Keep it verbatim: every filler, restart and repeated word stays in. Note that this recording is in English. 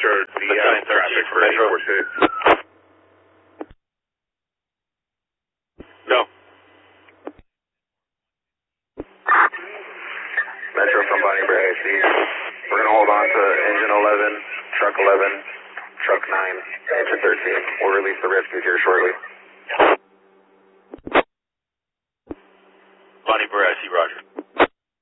Metro, the uh, traffic for eight four six. No. Metro from Bonnie Bray, I see. We're going to hold on to engine eleven, truck eleven, truck nine, engine thirteen. We'll release the rescues here shortly. Bonnie Bray, I see, Roger.